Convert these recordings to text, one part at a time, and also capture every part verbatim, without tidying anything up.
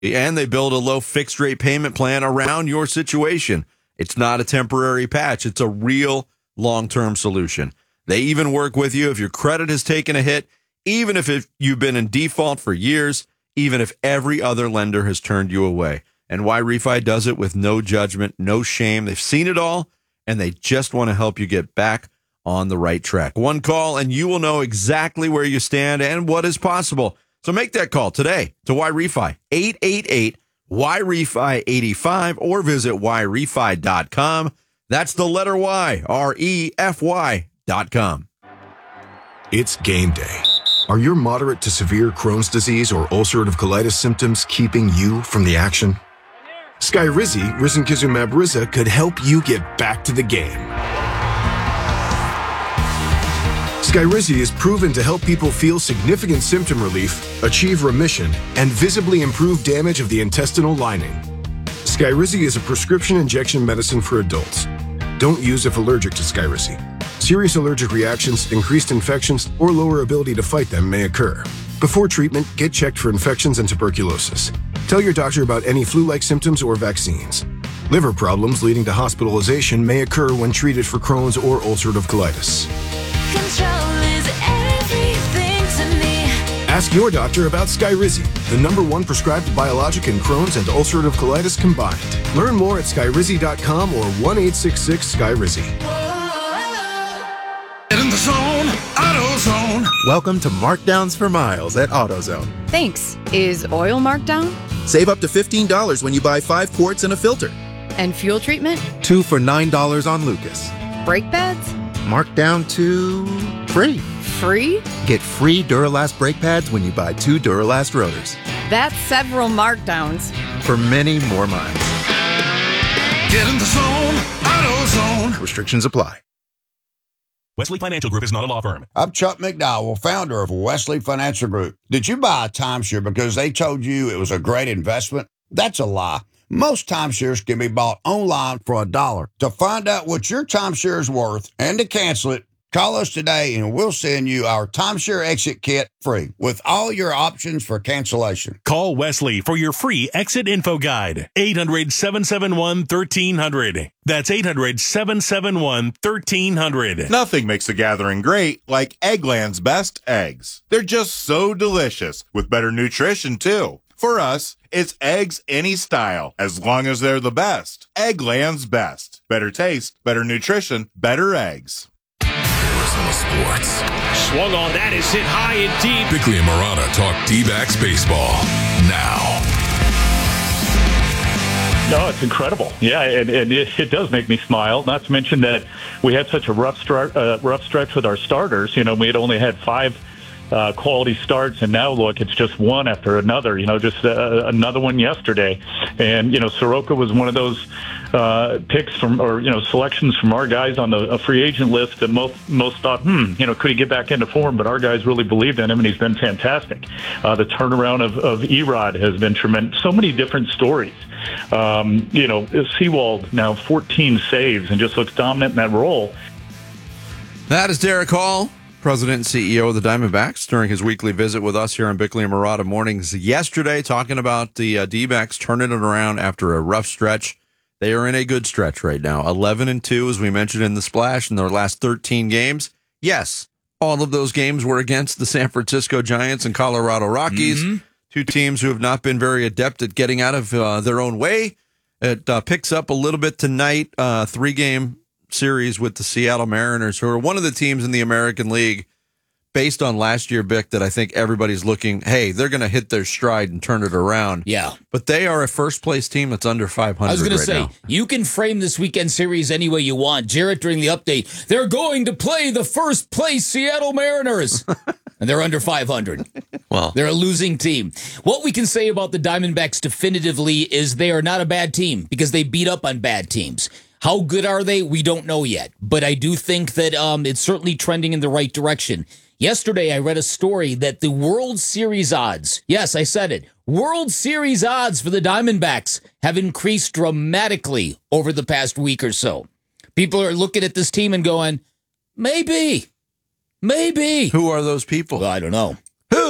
And they build a low fixed rate payment plan around your situation. It's not a temporary patch. It's a real long-term solution. They even work with you if your credit has taken a hit, even if it, you've been in default for years, even if every other lender has turned you away. And YRefi does it with no judgment, no shame. They've seen it all, and they just want to help you get back on the right track. One call, and you will know exactly where you stand and what is possible. So make that call today to YRefi, eight eight eight Y R E F I eighty-five, or visit Y refi dot com. That's the letter Y, R E F Y dot com. It's game day. Are your moderate to severe Crohn's disease or ulcerative colitis symptoms keeping you from the action? Skyrizi, risankizumab Riza, could help you get back to the game. Skyrizi is proven to help people feel significant symptom relief, achieve remission, and visibly improve damage of the intestinal lining. Skyrizi is a prescription injection medicine for adults. Don't use if allergic to Skyrizi. Serious allergic reactions, increased infections, or lower ability to fight them may occur. Before treatment, get checked for infections and tuberculosis. Tell your doctor about any flu-like symptoms or vaccines. Liver problems leading to hospitalization may occur when treated for Crohn's or ulcerative colitis. Control is everything to me. Ask your doctor about Skyrizi, the number one prescribed biologic in Crohn's and ulcerative colitis combined. Learn more at skyrizi dot com or one eight six six Skyrizi. Get in the zone, AutoZone. Welcome to Markdowns for Miles at AutoZone. Thanks. Is oil marked down? Save up to fifteen dollars when you buy five quarts and a filter. And fuel treatment? Two for nine dollars on Lucas. Brake pads? Marked down to free. Free? Get free Duralast brake pads when you buy two Duralast rotors. That's several markdowns. For many more miles. Get in the zone, AutoZone. Restrictions apply. Wesley Financial Group is not a law firm. I'm Chuck McDowell, founder of Wesley Financial Group. Did you buy a timeshare because they told you it was a great investment? That's a lie. Most timeshares can be bought online for a dollar. To find out what your timeshare is worth and to cancel it, call us today and we'll send you our timeshare exit kit free with all your options for cancellation. Call Wesley for your free exit info guide. eight hundred, seven seven one, one three zero zero. That's eight hundred, seven seven one, one three zero zero. Nothing makes a gathering great like Eggland's best eggs. They're just so delicious with better nutrition too. For us, it's eggs any style, as long as they're the best. Eggland's best. Better taste, better nutrition, better eggs. Arizona Sports. Swung on that, is hit high and deep. Bickley and Marotta talk D-backs baseball now. No, it's incredible. Yeah, and, and it, it does make me smile. Not to mention that we had such a rough start, uh, rough stretch with our starters. You know, we had only had five Uh, quality starts, and now look, it's just one after another, you know, just uh, another one yesterday. And, you know, Soroka was one of those uh, picks from, or, you know, selections from our guys on the a free agent list that most, most thought, hmm, you know, could he get back into form? But our guys really believed in him, and he's been fantastic. Uh, the turnaround of, of Erod has been tremendous. So many different stories. Um, you know, Sewald now fourteen saves and just looks dominant in that role. That is Derek Hall, President and C E O of the Diamondbacks, during his weekly visit with us here on Bickley and Marotta Mornings yesterday, talking about the uh, D-backs turning it around after a rough stretch. They are in a good stretch right now. eleven and two, as we mentioned in the splash, in their last thirteen games. Yes, all of those games were against the San Francisco Giants and Colorado Rockies, mm-hmm. two teams who have not been very adept at getting out of uh, their own way. It uh, picks up a little bit tonight, uh, three-game series with the Seattle Mariners, who are one of the teams in the American League, based on last year, Bick, that I think everybody's looking, hey, they're going to hit their stride and turn it around. Yeah. But they are a first-place team that's under five hundred. I was going right to say, now. You can frame this weekend series any way you want. Jarrett, during the update, they're going to play the first-place Seattle Mariners. And they're under five hundred. Well, they're a losing team. What we can say about the Diamondbacks definitively is they are not a bad team because they beat up on bad teams. How good are they? We don't know yet. But I do think that um, it's certainly trending in the right direction. Yesterday, I read a story that the World Series odds, yes, I said it, World Series odds for the Diamondbacks have increased dramatically over the past week or so. People are looking at this team and going, maybe, maybe. Who are those people? Well, I don't know. Who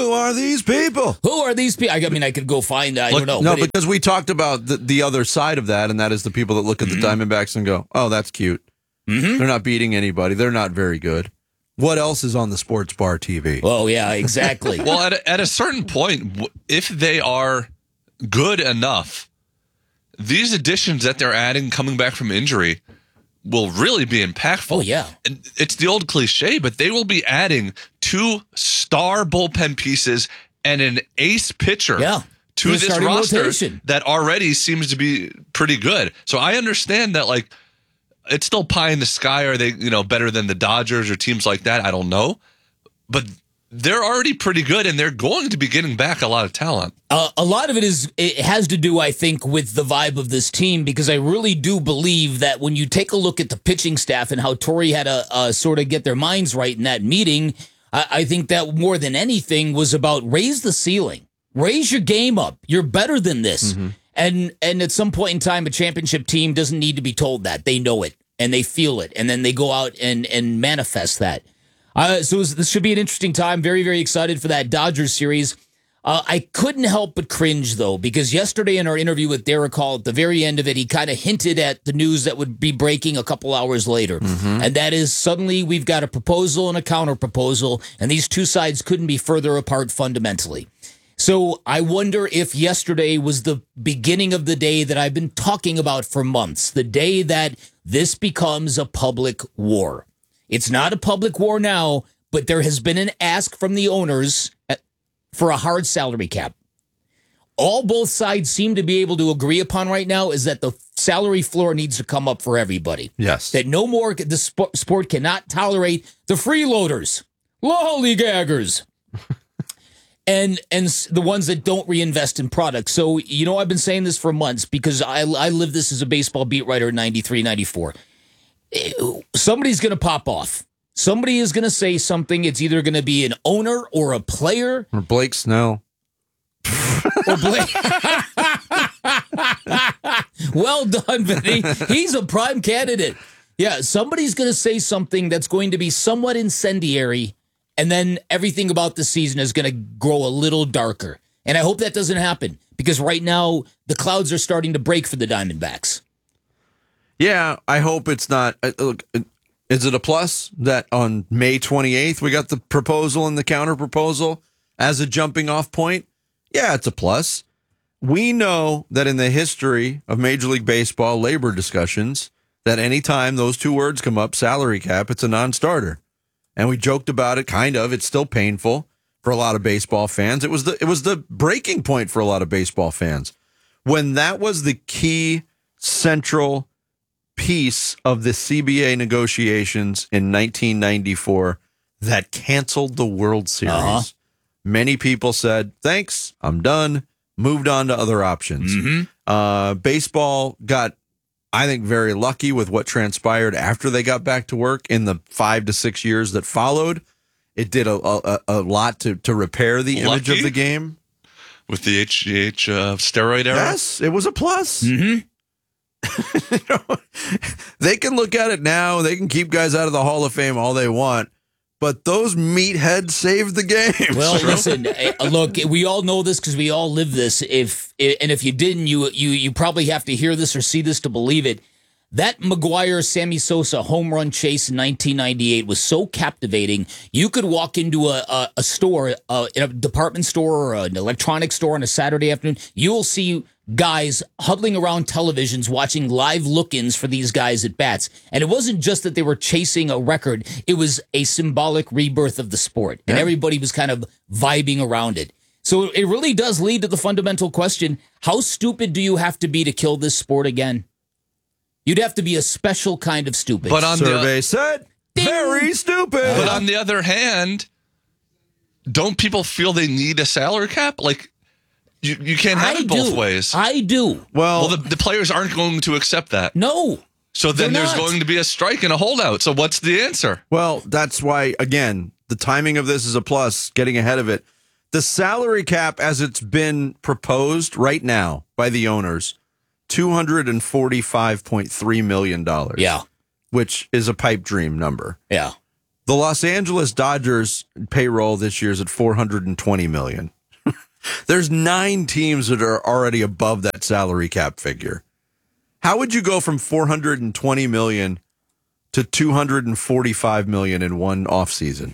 Who are these people? Who are these people? I mean, I could go find. I Look, don't know. No, but it- because we talked about the, the other side of that, and that is the people that look at Mm-hmm. the Diamondbacks and go, "Oh, that's cute. Mm-hmm. They're not beating anybody. They're not very good. What else is on the sports bar T V?" Oh yeah, exactly. Well, at a, at a certain point, w- if they are good enough, these additions that they're adding coming back from injury will really be impactful. Oh, yeah. And it's the old cliche, but they will be adding two star bullpen pieces and an ace pitcher Yeah. to The this starting roster rotation. that already seems to be pretty good. So I understand that, like, it's still pie in the sky. Are they, you know, better than the Dodgers or teams like that? I don't know. But they're already pretty good, and they're going to be getting back a lot of talent. Uh, a lot of it is it has to do, I think, with the vibe of this team, because I really do believe that when you take a look at the pitching staff and how Torrey had to uh, sort of get their minds right in that meeting, I, I think that more than anything was about raise the ceiling, raise your game up. You're better than this. Mm-hmm. And and at some point in time, a championship team doesn't need to be told that. They know it and they feel it, and then they go out and, and manifest that. Uh, so this should be an interesting time. Very, very excited for that Dodgers series. Uh, I couldn't help but cringe, though, because yesterday in our interview with Derek Hall, at the very end of it, he kind of hinted at the news that would be breaking a couple hours later. Mm-hmm. And that is suddenly we've got a proposal and a counter proposal, and these two sides couldn't be further apart fundamentally. So I wonder if yesterday was the beginning of the day that I've been talking about for months, the day that this becomes a public war. It's not a public war now, but there has been an ask from the owners for a hard salary cap. All both sides seem to be able to agree upon right now is that the salary floor needs to come up for everybody. Yes. That no more, the sp- sport cannot tolerate the freeloaders, lollygaggers, and and s- the ones that don't reinvest in products. So, you know, I've been saying this for months because I, I lived this as a baseball beat writer in ninety-three, ninety-four. Somebody's going to pop off. Somebody is going to say something. It's either going to be an owner or a player. Or Blake Snell. Or Blake. Well done, Vinny. He's a prime candidate. Yeah, somebody's going to say something that's going to be somewhat incendiary, and then everything about the season is going to grow a little darker. And I hope that doesn't happen, because right now the clouds are starting to break for the Diamondbacks. Yeah, I hope it's not. Uh, look, uh, is it a plus that on May twenty-eighth we got the proposal and the counter proposal as a jumping off point? Yeah, it's a plus. We know that in the history of Major League Baseball labor discussions, that anytime those two words come up, salary cap, it's a non-starter. And we joked about it, kind of. It's still painful for a lot of baseball fans. It was the it was the breaking point for a lot of baseball fans. When that was the key central piece of the C B A negotiations in nineteen ninety-four that canceled the World Series. Uh-huh. Many people said, thanks, I'm done, moved on to other options. Mm-hmm. Uh, baseball got, I think, very lucky with what transpired after they got back to work in the five to six years that followed. It did a, a, a lot to, to repair the image Lucky? of the game. With the H G H uh, steroid era? Yes, it was a plus. Mm-hmm. You know, they can look at it now. They can keep guys out of the Hall of Fame all they want, but those meatheads saved the game. Well, listen, eh, look, we all know this because we all live this. If and if you didn't, you you you probably have to hear this or see this to believe it. That Maguire Sammy Sosa home run chase in nineteen ninety-eight was so captivating. You could walk into a a, a store, uh, in a department store or an electronics store on a Saturday afternoon. You'll see guys huddling around televisions watching live look-ins for these guys at bats. And it wasn't just that they were chasing a record. It was a symbolic rebirth of the sport. And Yeah. everybody was kind of vibing around it. So it really does lead to the fundamental question, how stupid do you have to be to kill this sport again? You'd have to be a special kind of stupid. But on Survey the, said, very stupid. But on the other hand, don't people feel they need a salary cap? Like, you, you can't have I it both do. ways. I do. Well, Well, the, the players aren't going to accept that. No. So then They're there's not. going to be a strike and a holdout. So what's the answer? Well, that's why, again, the timing of this is a plus, getting ahead of it. The salary cap, as it's been proposed right now by the owners, two hundred forty-five point three million dollars. Yeah. Which is a pipe dream number. Yeah. The Los Angeles Dodgers payroll this year is at four hundred twenty million dollars. There's nine teams that are already above that salary cap figure. How would you go from four hundred twenty million dollars to two hundred forty-five million dollars in one offseason?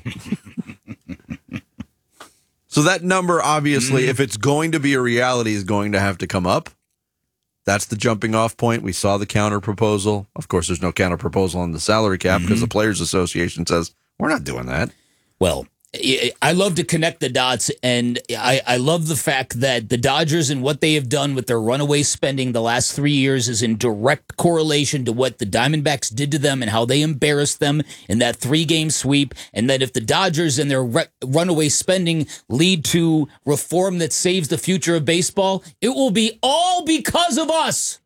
So that number, obviously, mm. if it's going to be a reality, is going to have to come up. That's the jumping off point. We saw the counter proposal. Of course, there's no counter proposal on the salary cap because mm-hmm. the Players Association says, we're not doing that. Well, I love to connect the dots, and I, I love the fact that the Dodgers and what they have done with their runaway spending the last three years is in direct correlation to what the Diamondbacks did to them and how they embarrassed them in that three-game sweep, and that if the Dodgers and their re- runaway spending lead to reform that saves the future of baseball, it will be all because of us.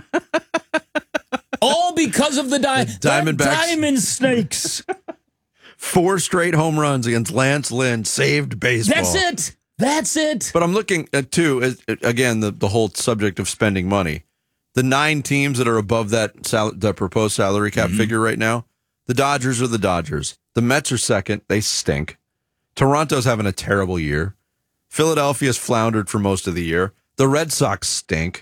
All because of the, di- the Diamondbacks. Diamond Snakes. Four straight home runs against Lance Lynn saved baseball. That's it. That's it. But I'm looking at, too, again, the, the whole subject of spending money. The nine teams that are above that sal- the proposed salary cap mm-hmm. figure right now, the Dodgers are the Dodgers. The Mets are second. They stink. Toronto's having a terrible year. Philadelphia's floundered for most of the year. The Red Sox stink.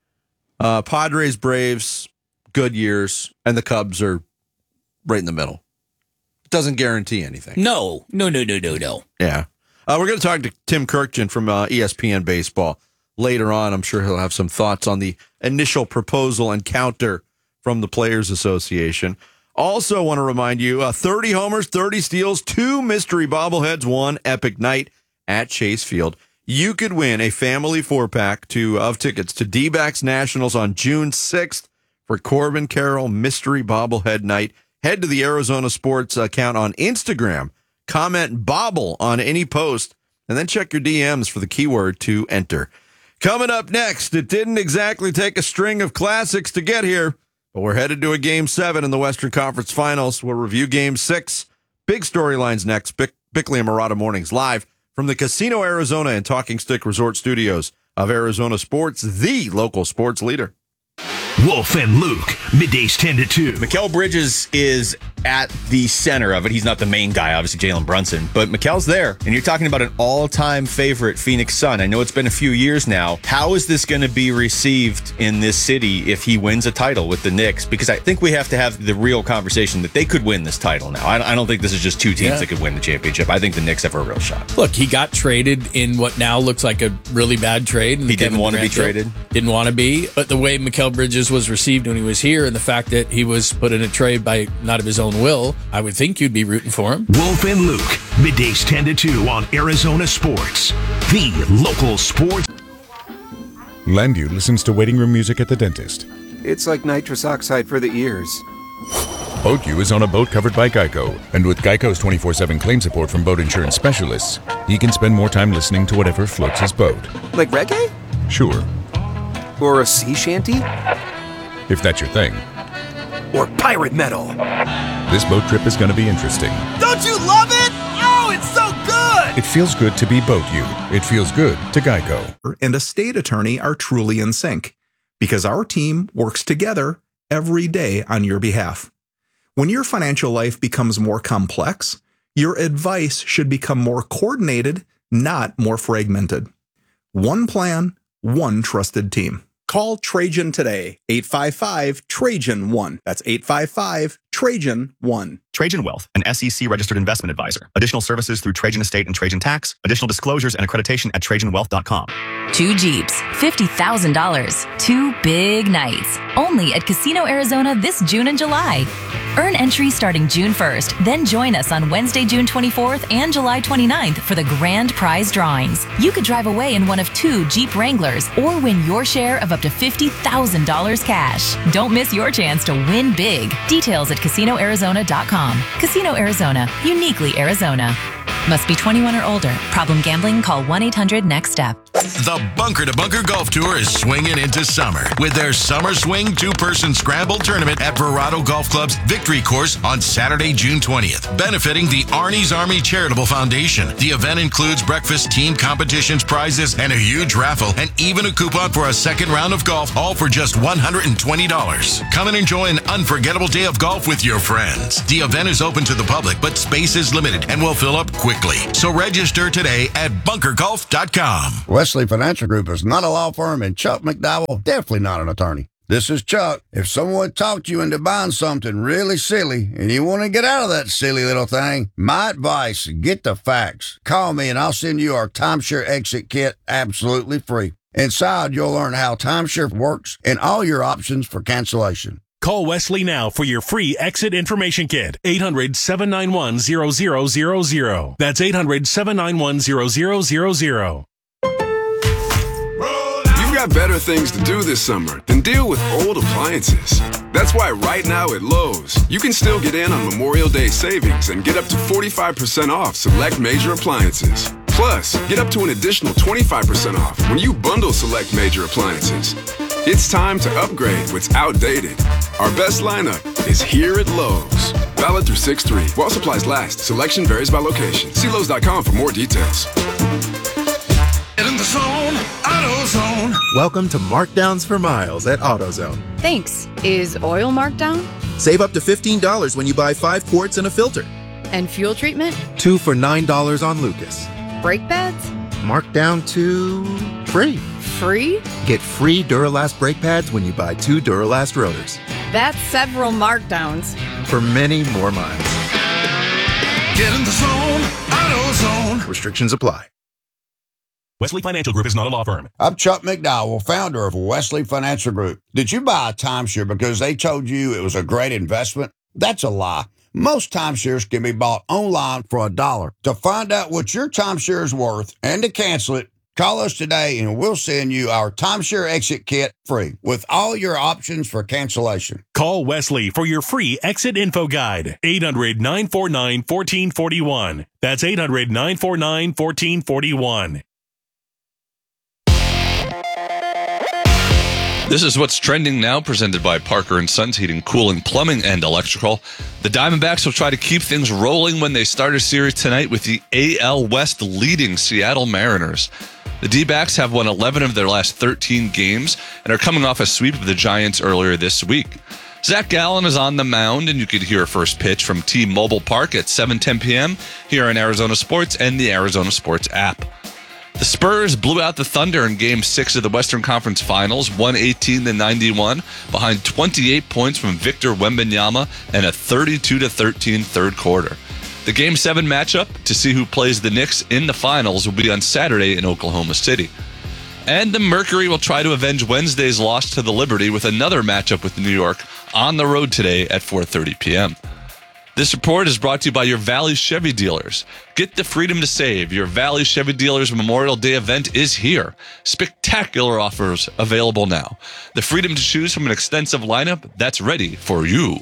Uh, Padres, Braves, good years. And the Cubs are right in the middle. Doesn't guarantee anything. No, no, no, no, no, no. Yeah. Uh, we're going to talk to Tim Kirkjian from uh, E S P N Baseball later on. I'm sure he'll have some thoughts on the initial proposal and counter from the Players Association. Also want to remind you, uh, thirty homers, thirty steals, two mystery bobbleheads, one epic night at Chase Field. You could win a family four-pack to of tickets to D-backs Nationals on June sixth for Corbin Carroll Mystery Bobblehead Night. Head to the Arizona Sports account on Instagram, comment Bobble on any post, and then check your D Ms for the keyword to enter. Coming up next, it didn't exactly take a string of classics to get here, but we're headed to a Game seven in the Western Conference Finals. We'll review Game six. Big storylines next. Bick, Bickley and Marotta Mornings live from the Casino Arizona and Talking Stick Resort Studios of Arizona Sports, the local sports leader. Wolf and Luke, middays ten to two. Mikal Bridges is at the center of it. He's not the main guy, obviously, Jalen Brunson, but Mikal's there. And you're talking about an all-time favorite Phoenix Sun. I know it's been a few years now. How is this going to be received in this city if he wins a title with the Knicks? Because I think we have to have the real conversation that they could win this title now. I don't think this is just two teams yeah. that could win the championship. I think the Knicks have a real shot. Look, he got traded in what now looks like a really bad trade. He didn't want to be traded. Didn't want to be. But the way Mikal Bridges was received when he was here and the fact that he was put in a trade by not of his own will, I would think you'd be rooting for him. Wolf and Luke, middays ten to two on Arizona Sports, the local sports. Landu listens to waiting room music at the dentist. It's like nitrous oxide for the ears. BoatU is on a boat covered by Geico, and with Geico's twenty-four seven claim support from boat insurance specialists, he can spend more time listening to whatever floats his boat. Like reggae? Sure. Or a sea shanty? If that's your thing. Or pirate metal. This boat trip is going to be interesting. Don't you love it? Oh, it's so good! It feels good to be BoatU. It feels good to Geico. And a state attorney are truly in sync because our team works together every day on your behalf. When your financial life becomes more complex, your advice should become more coordinated, not more fragmented. One plan, one trusted team. Call Trajan today, eight five five, Trajan one. That's eight five five, Trajan one. Trajan Wealth, an S E C-registered investment advisor. Additional services through Trajan Estate and Trajan Tax. Additional disclosures and accreditation at Trajan Wealth dot com. Two Jeeps, fifty thousand dollars. Two big nights. Only at Casino Arizona this June and July. Earn entry starting June first. Then join us on Wednesday, June twenty-fourth and July twenty-ninth for the grand prize drawings. You could drive away in one of two Jeep Wranglers or win your share of up to fifty thousand dollars cash. Don't miss your chance to win big. Details at Casino Arizona dot com. Casino Arizona, uniquely Arizona. Must be twenty-one or older. Problem gambling? Call one eight hundred next step. The Bunker to Bunker Golf Tour is swinging into summer with their Summer Swing two-person scramble tournament at Verado Golf Club's Victory Course on Saturday, June twentieth, benefiting the Arnie's Army Charitable Foundation. The event includes breakfast, team competitions, prizes, and a huge raffle, and even a coupon for a second round of golf, all for just one hundred twenty dollars. Come and enjoy an unforgettable day of golf with your friends. The event is open to the public, but space is limited and will fill up quickly. So register today at bunker golf dot com. Wesley Financial Group is not a law firm, and Chuck McDowell definitely not an attorney. This is Chuck. If someone talked you into buying something really silly and you want to get out of that silly little thing, my advice, get the facts. Call me and I'll send you our timeshare exit kit absolutely free. Inside, you'll learn how timeshare works and all your options for cancellation. Call Wesley now for your free exit information kit. eight hundred, seven nine one, zero zero zero zero. That's eight hundred, seven nine one, zero zero zero zero. You've got better things to do this summer than deal with old appliances. That's why right now at Lowe's, you can still get in on Memorial Day savings and get up to forty-five percent off select major appliances. Plus, get up to an additional twenty-five percent off when you bundle select major appliances. It's time to upgrade what's outdated. Our best lineup is here at Lowe's. Valid through six three. While supplies last, selection varies by location. See Lowe's dot com for more details. Get in the zone, AutoZone. Welcome to Markdowns for Miles at AutoZone. Thanks. Is oil marked down? Save up to fifteen dollars when you buy five quarts and a filter. And fuel treatment? Two for nine dollars on Lucas. Brake pads? Marked down to free. Free? Get free Duralast brake pads when you buy two Duralast rotors. That's several markdowns. For many more miles. Get in the zone, AutoZone. Restrictions apply. Wesley Financial Group is not a law firm. I'm Chuck McDowell, founder of Wesley Financial Group. Did you buy a timeshare because they told you it was a great investment? That's a lie. Most timeshares can be bought online for a dollar. To find out what your timeshare is worth and to cancel it, call us today and we'll send you our timeshare exit kit free with all your options for cancellation. Call Wesley for your free exit info guide. eight hundred, nine four nine, one four four one. That's eight hundred, nine four nine, one four four one. This is what's trending now, presented by Parker and Sons Heating, Cooling, Plumbing, and Electrical. The Diamondbacks will try to keep things rolling when they start a series tonight with the A L West leading Seattle Mariners. The D-backs have won eleven of their last thirteen games and are coming off a sweep of the Giants earlier this week. Zach Gallen is on the mound, and you could hear a first pitch from T-Mobile Park at seven ten p.m. here on Arizona Sports and the Arizona Sports app. The Spurs blew out the Thunder in Game six of the Western Conference Finals, one eighteen to ninety-one, behind twenty-eight points from Victor Wembanyama and a thirty-two to thirteen third quarter. The Game seven matchup to see who plays the Knicks in the finals will be on Saturday in Oklahoma City. And the Mercury will try to avenge Wednesday's loss to the Liberty with another matchup with New York on the road today at four thirty p.m. This report is brought to you by your Valley Chevy dealers. Get the freedom to save. Your Valley Chevy dealers Memorial Day event is here. Spectacular offers available now. The freedom to choose from an extensive lineup that's ready for you.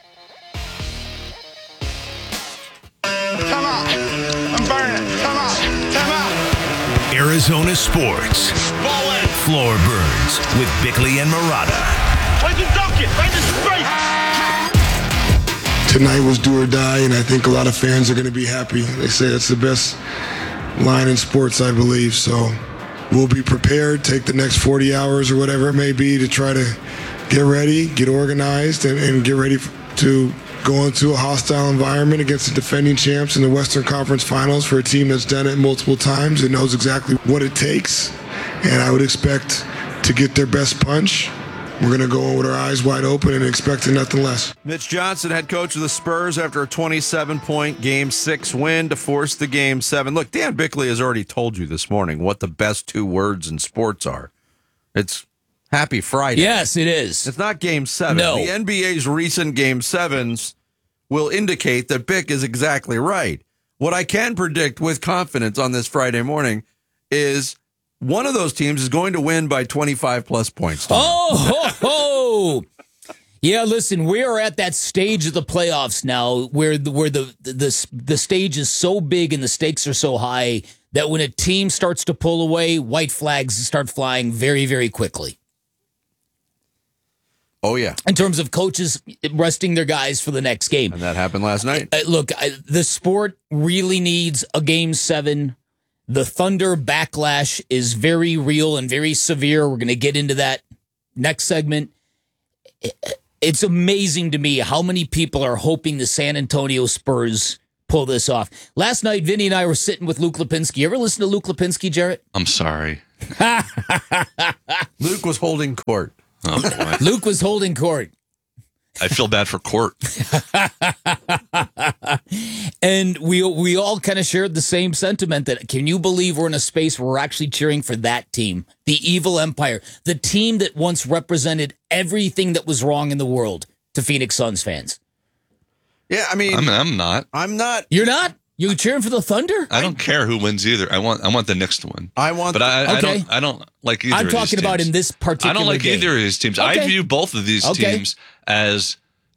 Come on. I'm burning. Come on. Come on. Arizona Sports. Floor Burns with Bickley and Murata. Where's the ducket? Where's the straight? Tonight was do or die, and I think a lot of fans are going to be happy. They say that's the best line in sports, I believe. So we'll be prepared, take the next forty hours or whatever it may be to try to get ready, get organized, and, and get ready to go into a hostile environment against the defending champs in the Western Conference Finals for a team that's done it multiple times and knows exactly what it takes. And I would expect to get their best punch. We're going to go in with our eyes wide open and expecting nothing less. Mitch Johnson, head coach of the Spurs, after a twenty-seven point Game six win to force the Game seven. Look, Dan Bickley has already told you this morning what the best two words in sports are. It's Happy Friday. Yes, it is. It's not Game seven. No. The N B A's recent Game sevens will indicate that Bick is exactly right. What I can predict with confidence on this Friday morning is one of those teams is going to win by twenty-five plus points. Oh, ho, ho. Yeah, listen, we are at that stage of the playoffs now where the, where the, the the the stage is so big and the stakes are so high that when a team starts to pull away, white flags start flying very, very quickly. Oh, yeah. In terms of coaches resting their guys for the next game. And that happened last night. Uh, look, I, the sport really needs a game seven. The Thunder backlash is very real and very severe. We're going to get into that next segment. It's amazing to me how many people are hoping the San Antonio Spurs pull this off. Last night, Vinny and I were sitting with Luke Lipinski. You ever listen to Luke Lipinski, Jarrett? I'm sorry. Luke was holding court. Oh, boy. Luke was holding court. I feel bad for court. And we we all kind of shared the same sentiment that, can you believe we're in a space where we're actually cheering for that team, the evil empire, the team that once represented everything that was wrong in the world to Phoenix Suns fans? Yeah, I mean, I'm, I'm not. I'm not. You're not? You cheering for the Thunder? I don't care who wins either. I want I want the Knicks to win. I want, but I, I okay. don't I don't like either. I'm of these talking about teams. in this particular. I don't like game. either of these teams. Okay. I view both of these Okay. teams as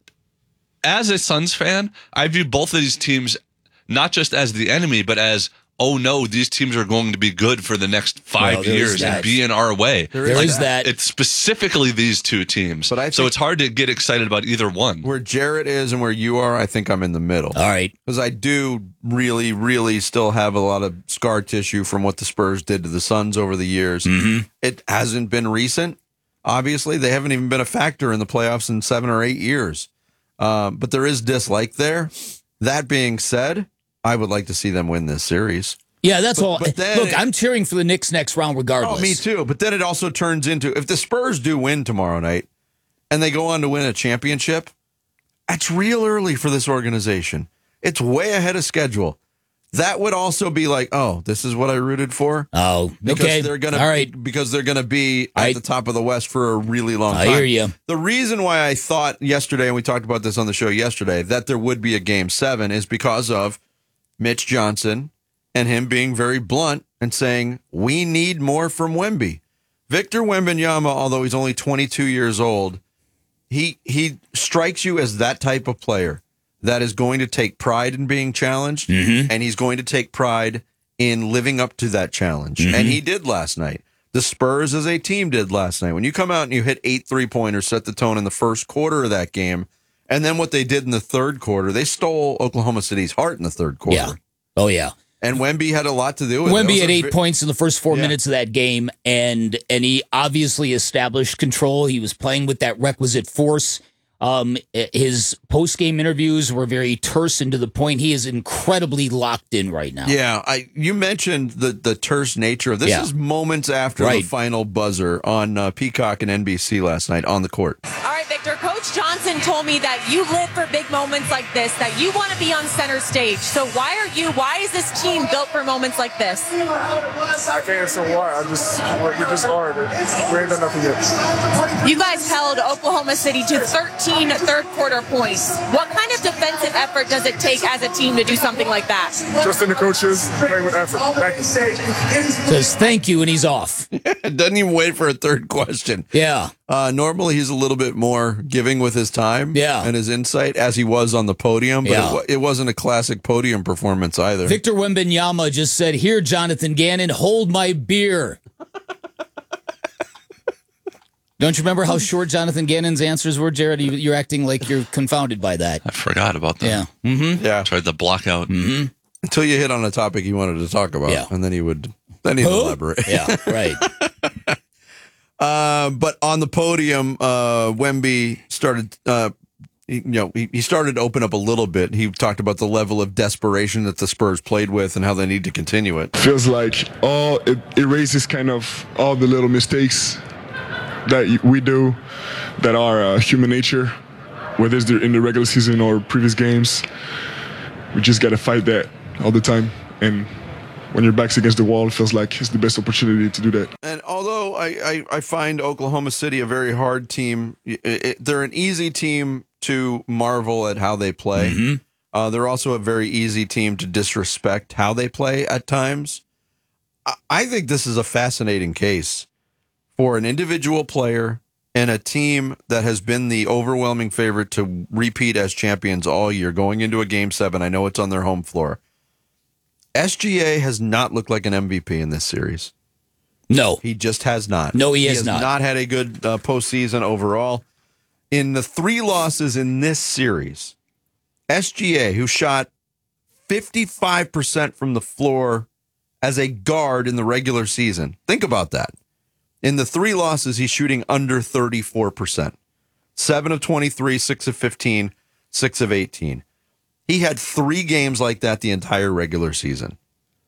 as a Suns fan. I view both of these teams not just as the enemy, but as, oh no, these teams are going to be good for the next five Well, there is years that. and be in our way. There is Like, that. It's specifically these two teams. But I so think- it's hard to get excited about either one. Where Jarrett is and where you are, I think I'm in the middle. All right. Because I do really, really still have a lot of scar tissue from what the Spurs did to the Suns over the years. Mm-hmm. It hasn't been recent. Obviously, they haven't even been a factor in the playoffs in seven or eight years. Um, but there is dislike there. That being said, I would like to see them win this series. Yeah, that's But- all. but then Look, it- I'm cheering for the Knicks next round regardless. Oh, me too. But then it also turns into, if the Spurs do win tomorrow night and they go on to win a championship, that's real early for this organization. It's way ahead of schedule. That would also be like, oh, this is what I rooted for. Oh, because okay. They're gonna, All right. Because they're going to be at I- the top of the West for a really long I time. hear you. The reason why I thought yesterday, and we talked about this on the show yesterday, that there would be a game seven is because of Mitch Johnson and him being very blunt and saying, we need more from Wemby. Victor Wembanyama, although he's only twenty-two years old, he he strikes you as that type of player that is going to take pride in being challenged, Mm-hmm. and he's going to take pride in living up to that challenge. Mm-hmm. And he did last night. The Spurs as a team did last night. When you come out and you hit eight three-pointers, set the tone in the first quarter of that game, and then what they did in the third quarter, they stole Oklahoma City's heart in the third quarter. Yeah. Oh, yeah. And Wemby had a lot to do with it. It Wemby was had a eight vi- points in the first four Yeah. minutes of that game, and and he obviously established control. He was playing with that requisite force. Um, his post-game interviews were very terse and to the point. He is incredibly locked in right now. Yeah, I you mentioned the the terse nature of this. Yeah. Is moments after Right. the final buzzer on uh, Peacock and N B C last night on the court. All right, Victor, Coach Johnson told me that you live for big moments like this, that you want to be on center stage. So why are you, why is this team built for moments like this? I can't answer why. I just, we just are. We ain't done nothing yet. You guys held Oklahoma City to thirteen third quarter points. What kind of defensive effort does it take as a team to do something like that? Just in the coaches, playing with effort. Thank you. Says thank you, and he's off. Doesn't even wait for a third question. Yeah. Uh, normally he's a little bit more giving with his time Yeah. and his insight, as he was on the podium, but Yeah. it, wa- it wasn't a classic podium performance either. Victor Wembanyama just said, "Here, Jonathan Gannon, hold my beer." Don't you remember how short Jonathan Gannon's answers were, Jared? You- You're acting like you're confounded by that. I forgot about that. Yeah. Mm-hmm. Yeah. Tried to block out. Mm-hmm. Until you hit on a topic you wanted to talk about, Yeah. and then he would then he'd Who? elaborate. Yeah, right. Uh, but on the podium, uh, Wemby started, uh, he, you know, he, he started to open up a little bit. He talked about the level of desperation that the Spurs played with and how they need to continue it. Feels like all it erases kind of all the little mistakes that we do that are uh, human nature, whether it's in the regular season or previous games. We just got to fight that all the time. And when your back's against the wall, it feels like it's the best opportunity to do that. And although I, I, I find Oklahoma City a very hard team, it, it, they're an easy team to marvel at how they play. Mm-hmm. Uh, they're also a very easy team to disrespect how they play at times. I, I think this is a fascinating case for an individual player and a team that has been the overwhelming favorite to repeat as champions all year, going into a game seven. I know it's on their home floor. S G A has not looked like an M V P in this series. No. He just has not. No, he, he has, has not. not had a good uh, postseason overall. In the three losses in this series, S G A, who shot fifty-five percent from the floor as a guard in the regular season. Think about that. In the three losses, he's shooting under thirty-four percent. seven of twenty-three, six of fifteen, six of eighteen. He had three games like that the entire regular season.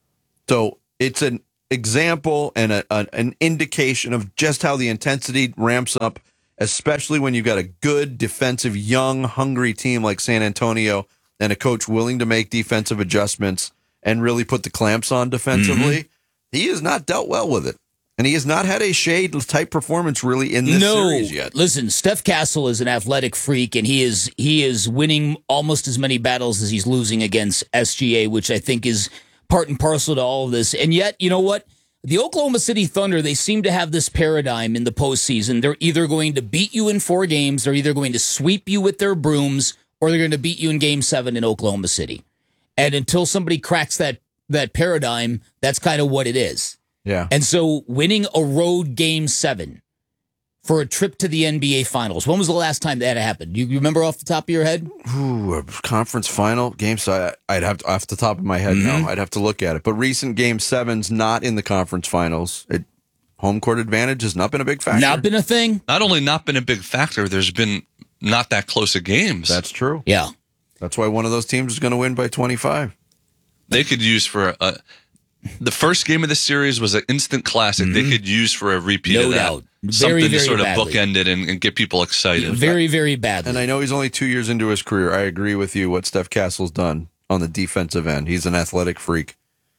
So it's an example and a, a, an indication of just how the intensity ramps up, especially when you've got a good defensive, young, hungry team like San Antonio and a coach willing to make defensive adjustments and really put the clamps on defensively. Mm-hmm. He has not dealt well with it. And he has not had a shade-type performance really in this no. series yet. Listen, Steph Castle is an athletic freak, and he is he is winning almost as many battles as he's losing against S G A, which I think is part and parcel to all of this. And yet, you know what? The Oklahoma City Thunder, they seem to have this paradigm in the postseason. They're either going to beat you in four games, they're either going to sweep you with their brooms, or they're going to beat you in game seven in Oklahoma City. And until somebody cracks that that paradigm, that's kind of what it is. Yeah. And so winning a road game seven for a trip to the N B A Finals. When was the last time that happened? Do you remember off the top of your head? Ooh, a conference final game. So I'd have to, off the top of my head, Mm-hmm. no, I'd have to look at it. But recent game sevens, not in the conference finals. It, home court advantage has not been a big factor. Not been a thing? Not only not been a big factor, there's been not that close of games. That's true. Yeah. That's why one of those teams is going to win by twenty-five. They could use for a. The first game of the series was an instant classic. Mm-hmm. They could use for a repeat no of that. doubt. Something Very, to very sort of badly. bookend it and, and get people excited. Very, very badly. And I know he's only two years into his career. I agree with you what Steph Castle's done on the defensive end. He's an athletic freak.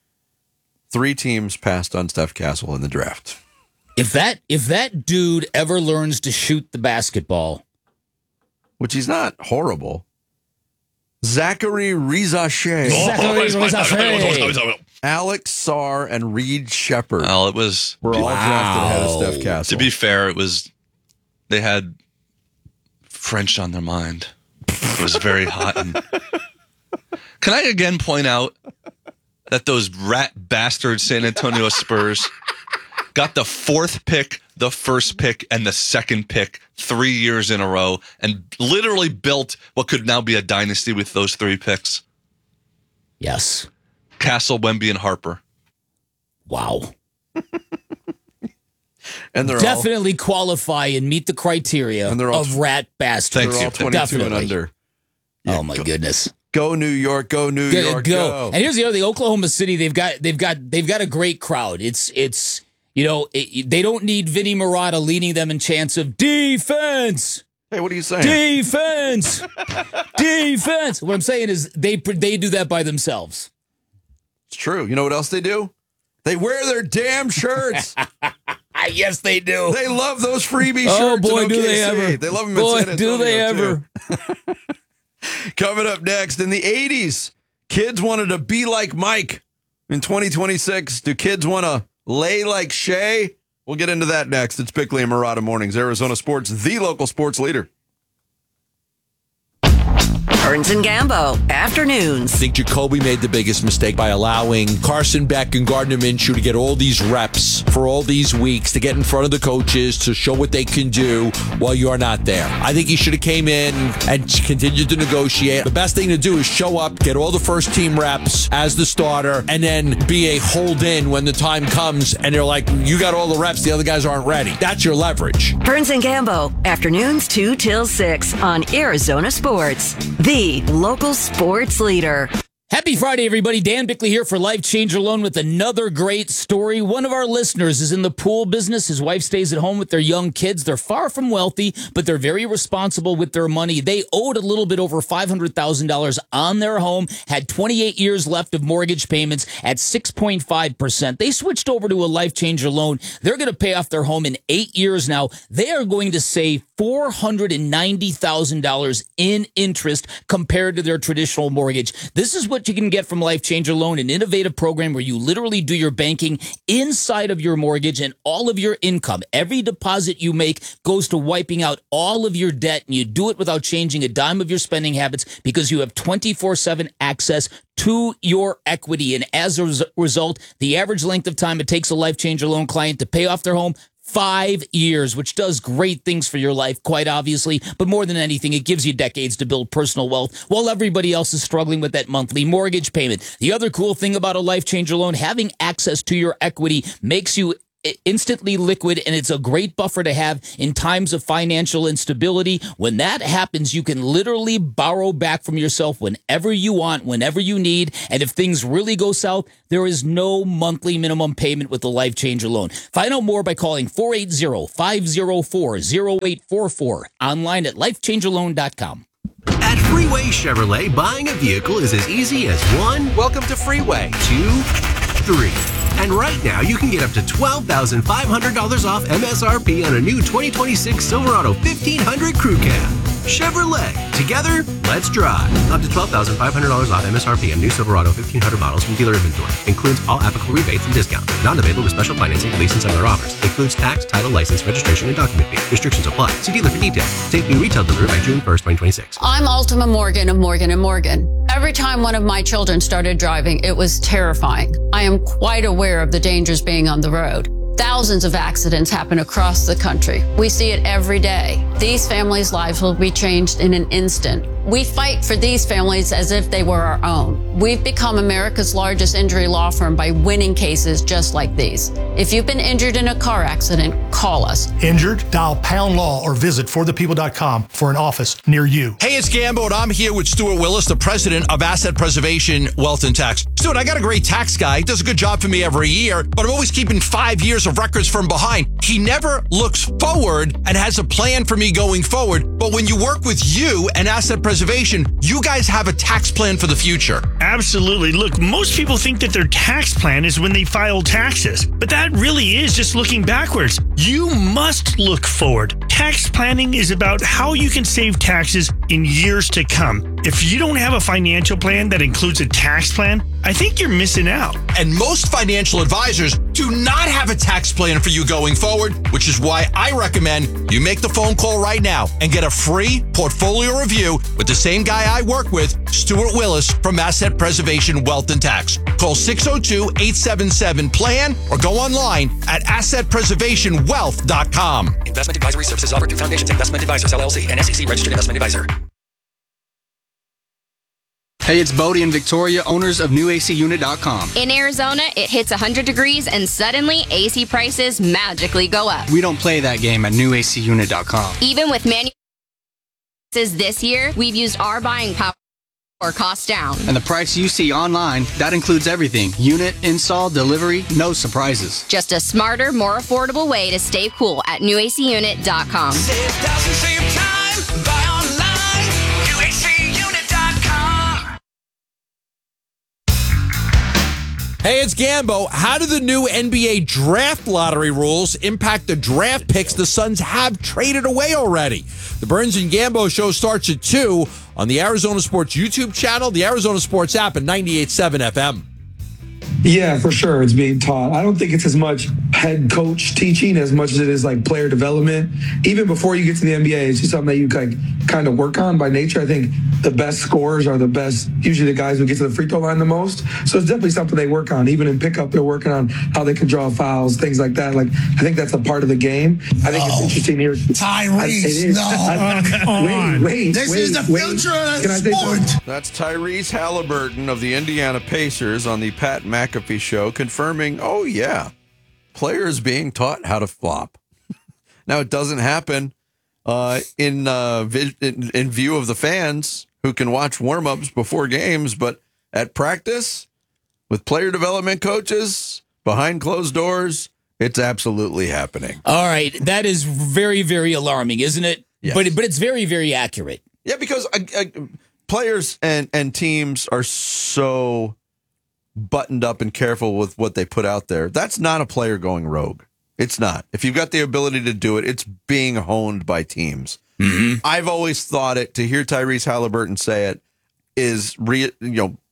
Three teams passed on Steph Castle in the draft. If that if that dude ever learns to shoot the basketball, which he's not horrible. Zachary Rizache. Zachary Rizache. Alex Sarr and Reed Shepard. Well, it was were all wow. drafted ahead of Steph Castle. To be fair, it was they had French on their mind. It was very hot. And, can I again point out that those rat bastard San Antonio Spurs got the fourth pick, the first pick, and the second pick three years in a row, and literally built what could now be a dynasty with those three picks? Yes. Castle, Wemby, and Harper. Wow. And they're definitely all, qualify and meet the criteria and they're all, of rat bastards. They're all twenty-two definitely. And under. Yeah, oh my go, goodness. Go New York, go New go, York, go. go. And here's the other thing, Oklahoma City, they've got they've got they've got a great crowd. It's it's you know, it, they don't need Vinny Marotta leading them in chants of defense. Hey, what are you saying? Defense. Defense. What I'm saying is they they do that by themselves. It's true. You know what else they do? They wear their damn shirts. Yes, they do. They love those freebie shirts. Oh, boy, in do they ever. They love them boy, in San Antonio, do they ever. Coming up next, in the eighties, kids wanted to be like Mike. In twenty twenty-six, do kids want to lay like Shea? We'll get into that next. It's Bickley and Marotta Mornings, Arizona Sports, the local sports leader. Burns and Gambo, afternoons. I think Jacoby made the biggest mistake by allowing Carson Beck and Gardner Minshew to get all these reps for all these weeks, to get in front of the coaches, to show what they can do while you're not there. I think he should have came in and continued to negotiate. The best thing to do is show up, get all the first team reps as the starter, and then be a hold-in when the time comes and they're like, you got all the reps, the other guys aren't ready. That's your leverage. Burns and Gambo, afternoons two till six on Arizona Sports, the local sports leader. Happy Friday, everybody. Dan Bickley here for Life Changer Loan with another great story. One of our listeners is in the pool business. His wife stays at home with their young kids. They're far from wealthy, but they're very responsible with their money. They owed a little bit over five hundred thousand dollars on their home, had twenty-eight years left of mortgage payments at six point five percent. They switched over to a Life Changer Loan. They're going to pay off their home in eight years now. They are going to save four hundred ninety thousand dollars in interest compared to their traditional mortgage. This is what what you can get from Life Changer Loan, an innovative program where you literally do your banking inside of your mortgage and all of your income. Every deposit you make goes to wiping out all of your debt, and you do it without changing a dime of your spending habits because you have twenty-four seven access to your equity. And as a res- result, the average length of time it takes a Life Changer Loan client to pay off their home, five years, which does great things for your life, quite obviously. But more than anything, it gives you decades to build personal wealth while everybody else is struggling with that monthly mortgage payment. The other cool thing about a Life Changer Loan, having access to your equity makes you instantly liquid, and it's a great buffer to have in times of financial instability. When that happens, you can literally borrow back from yourself whenever you want, whenever you need. And if things really go south, there is no monthly minimum payment with the Life Changer Loan. Find out more by calling four eight zero, five zero four, zero eight four four, online at life changer loan dot com. At Freeway Chevrolet, buying a vehicle is as easy as one. Welcome to Freeway. Two, three. And right now, you can get up to twelve thousand five hundred dollars off M S R P on a new twenty twenty-six Silverado fifteen hundred Crew Cab. Chevrolet. Together, let's drive. Up to twelve thousand five hundred dollars off M S R P on new Silverado fifteen hundred models from dealer inventory. Includes all applicable rebates and discounts. Not available with special financing, lease, and other offers. Includes tax, title, license, registration, and document fee. Restrictions apply. See dealer for details. Take new retail delivery by June first, twenty twenty-six. I'm Ultima Morgan of Morgan and Morgan. Every time one of my children started driving, it was terrifying. I am quite aware of the dangers being on the road. Thousands of accidents happen across the country. We see it every day. These families' lives will be changed in an instant. We fight for these families as if they were our own. We've become America's largest injury law firm by winning cases just like these. If you've been injured in a car accident, call us. Injured? Dial pound law or visit for the people dot com for an office near you. Hey, it's Gambo, and I'm here with Stuart Willis, the president of Asset Preservation Wealth and Tax. Stuart, I got a great tax guy. He does a good job for me every year, but I'm always keeping five years of records from behind. He never looks forward and has a plan for me going forward. But when you work with you and Asset Preservation, you guys have a tax plan for the future. Absolutely. Look, most people think that their tax plan is when they file taxes, but that really is just looking backwards. You must look forward. Tax planning is about how you can save taxes in years to come. If you don't have a financial plan that includes a tax plan, I think you're missing out. And most financial advisors do not have a tax plan for you going forward, which is why I recommend you make the phone call right now and get a free portfolio review with the same guy I work with, Stuart Willis from Asset Preservation Wealth and Tax. Call six oh two, eight seven seven, PLAN or go online at asset preservation wealth dot com. Investment advisory services offered through Foundations Investment Advisors, L L C, and S E C registered investment advisor. Hey, it's Bodie and Victoria, owners of new A C unit dot com. In Arizona, it hits one hundred degrees and suddenly A C prices magically go up. We don't play that game at new A C unit dot com. Even with manual this year, we've used our buying power or cost down. And the price you see online, that includes everything. Unit, install, delivery, no surprises. Just a smarter, more affordable way to stay cool at new A C unit dot com. Save thousands, save time, buy online, new A C unit dot com. Hey, it's Gambo. How do the new N B A draft lottery rules impact the draft picks the Suns have traded away already? The Burns and Gambo show starts at two on the Arizona Sports YouTube channel, the Arizona Sports app, and ninety-eight point seven F M. Yeah, for sure. It's being taught. I don't think it's as much head coach teaching as much as it is like player development. Even before you get to the N B A, it's just something that you like, kind of work on by nature. I think the best scorers are the best, usually the guys who get to the free throw line the most. So it's definitely something they work on. Even in pickup, they're working on how they can draw fouls, things like that. Like, I think that's a part of the game. I think no. it's interesting here. Tyrese, no. I, Come on. Wait, wait, This wait, is the wait. future of Can I say sport. something? That's Tyrese Halliburton of the Indiana Pacers on the Pat McAfee show, confirming, oh, yeah, players being taught how to flop. Now, it doesn't happen uh, in, uh, vi- in in view of the fans who can watch warm-ups before games, but at practice with player development coaches behind closed doors, it's absolutely happening. All right, that is very, very alarming, isn't it? Yes. But but it's very, very accurate. Yeah, because uh, uh, players and, and teams are so buttoned up and careful with what they put out there. That's not a player going rogue. It's not. If you've got the ability to do it, it's being honed by teams. Mm-hmm. I've always thought it, to hear Tyrese Halliburton say it, is re, you know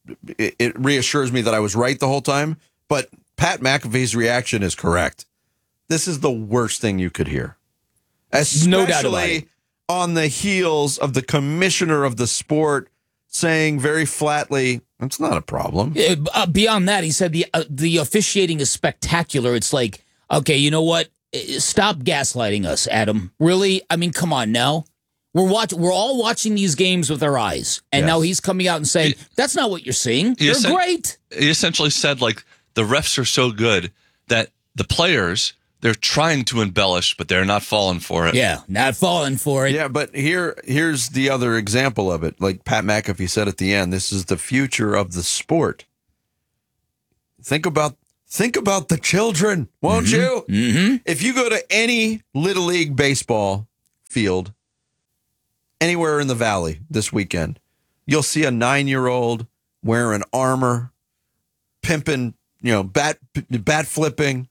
it, it reassures me that I was right the whole time. But Pat McAfee's reaction is correct. This is the worst thing you could hear. Especially No doubt about it. on the heels of the commissioner of the sport saying very flatly, it's not a problem. Uh, uh, beyond that, he said the uh, the officiating is spectacular. It's like, okay, you know what? Uh, Stop gaslighting us, Adam. Really? I mean, come on now. We're watch- We're all watching these games with our eyes, and Yes. now he's coming out and saying that's not what you're seeing. He They're essen- great. He essentially said, like, the refs are so good that the players, they're trying to embellish, but they're not falling for it. Yeah, not falling for it. Yeah, but here, here's the other example of it. Like Pat McAfee said at the end, this is the future of the sport. Think about think about the children, won't you? Mm-hmm. If you go to any Little League baseball field anywhere in the Valley this weekend, you'll see a nine-year-old wearing armor, pimping, you know, bat bat flipping,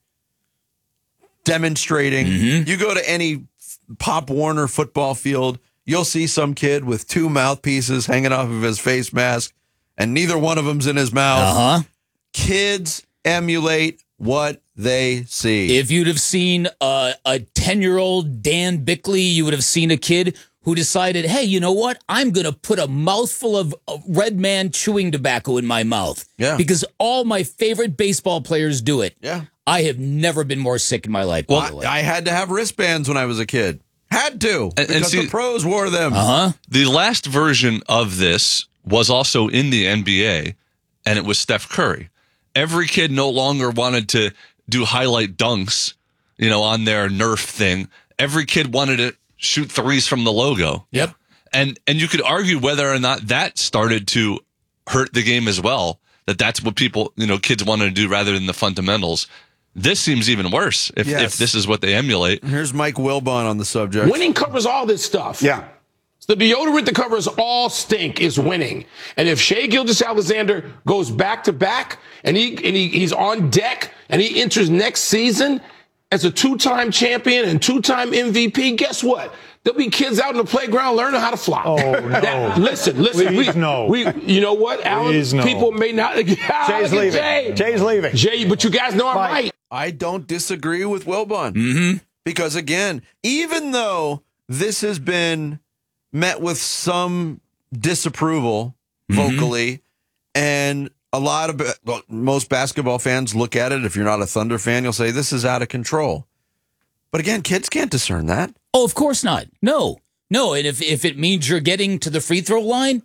demonstrating. Mm-hmm. You go to any Pop Warner football field, you'll see some kid with two mouthpieces hanging off of his face mask, and neither one of them's in his mouth. Uh-huh. Kids emulate what they see. If you'd have seen uh, a ten-year-old Dan Bickley, you would have seen a kid who decided, hey, you know what? I'm going to put a mouthful of of Red Man chewing tobacco in my mouth. Yeah. Because all my favorite baseball players do it. Yeah. I have never been more sick in my life, by the Well, way. I had to have wristbands when I was a kid. Had to. And- because and see- the pros wore them. Uh-huh. The last version of this was also in the N B A, and it was Steph Curry. Every kid no longer wanted to do highlight dunks, you know, on their Nerf thing. Every kid wanted to shoot threes from the logo. Yep. And and you could argue whether or not that started to hurt the game as well, that that's what people, you know, kids wanted to do rather than the fundamentals. This seems even worse if, Yes. if this is what they emulate. Here's Mike Wilbon on the subject. Winning covers all this stuff. Yeah. The deodorant that covers all stink is winning. And if Shea Gilgeous-Alexander goes back to back and he and he, he's on deck and he enters next season as a two-time champion and two-time M V P, guess what? There'll be kids out in the playground learning how to fly. Oh, no. That- listen, listen. Please, we, no. we, you know what, Alan? Please, no. People may not. Jay's Look at leaving. Jay. Jay's leaving. Jay, but you guys know I'm Bye. right. I don't disagree with Wilbon. Mm-hmm. Because, again, even though this has been met with some disapproval vocally, and a lot of, well, most basketball fans look at it. If you're not a Thunder fan, you'll say this is out of control. But again, kids can't discern that. Oh, of course not. No. No, and if, if it means you're getting to the free throw line,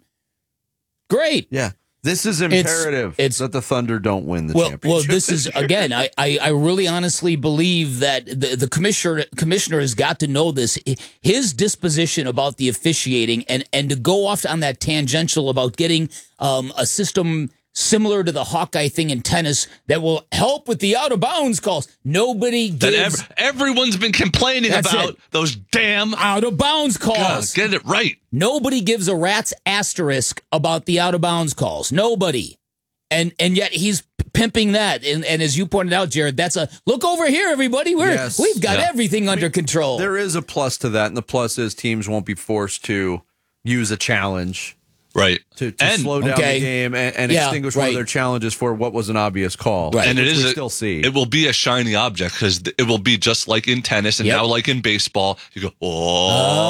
great. Yeah. This is It's- imperative it's- that the Thunder don't win the Well, championship. well, this is again. I, I, I really honestly believe that the, the commissioner commissioner has got to know this. His disposition about the officiating and and to go off on that tangential about getting um, a system similar to the Hawkeye thing in tennis that will help with the out of bounds calls. Nobody That gives ev- everyone's been complaining That's about it. those damn out of bounds God, calls. get it right. Nobody gives a rat's asterisk about the out of bounds calls. Nobody. And and yet he's pimping that. And, and as you pointed out, Jared, that's a look over here, everybody. We're Yes. we've got Yeah. everything under control. There is a plus to that, and the plus is teams won't be forced to use a challenge Right. to, to And- slow down Okay. the game and, and Yeah, extinguish one right. of their challenges for what was an obvious call. Right. And it which is we a- still see. It will be a shiny object because it will be just like in tennis and Yep. now like in baseball. You go, oh,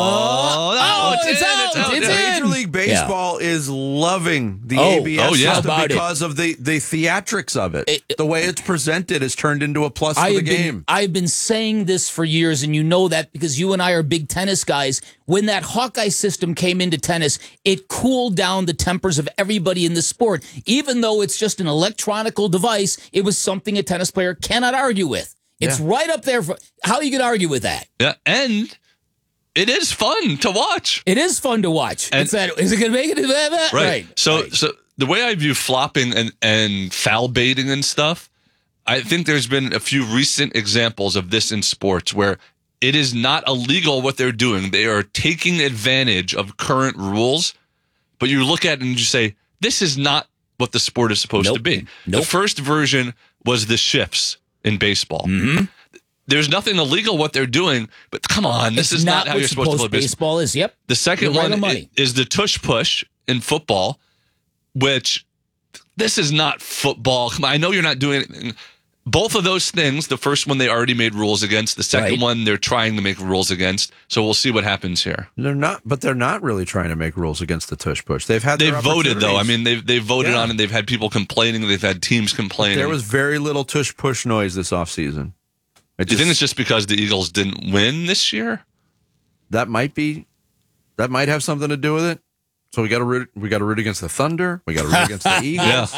Oh, no, it's in, out, it's yeah. in. Major League Baseball is loving the Oh, A B S oh, yeah. system How about it? because of the, the theatrics of it. It- The way it's presented is turned into a plus for I the have been, game. I've been saying this for years, and you know that because you and I are big tennis guys. When that Hawkeye system came into tennis, it cooled down the tempers of everybody in the sport. Even though it's just an electronical device, it was something a tennis player cannot argue with. It's Yeah. right up there. For, how are you going to argue with that? Yeah, and it is fun to watch. It is fun to watch. And- it's that. Is it going to make it? Right. Right. So right. so the way I view flopping and, and foul baiting and stuff, I think there's been a few recent examples of this in sports where it is not illegal what they're doing. They are taking advantage of current rules, but you look at it and you say, this is not what the sport is supposed Nope. to be. Nope. The first version was the shifts in baseball. Mm-hmm. There's nothing illegal what they're doing, but come on, this It's is not, how what you're supposed to play baseball. baseball is. Yep. The second You're right one on i- money. is the tush push in football, which this is not football. Come on, I know you're not doing it. Both of those things, the first one they already made rules against. The second Right. one they're trying to make rules against. So we'll see what happens here. They're not, but they're not really trying to make rules against the tush push. They've had They've their voted though. I opportunities. mean, they've they've voted Yeah. on it. They've had people complaining. They've had teams complaining. There was very little tush push noise this offseason. It Do you think just- it's just because the Eagles didn't win this year? that might be, that might have something to do with it. So we got to root. We got to root against the Thunder. We got to root against the Eagles.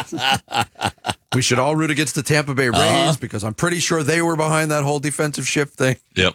We should all root against the Tampa Bay Rays Uh-huh. because I'm pretty sure they were behind that whole defensive shift thing. Yep.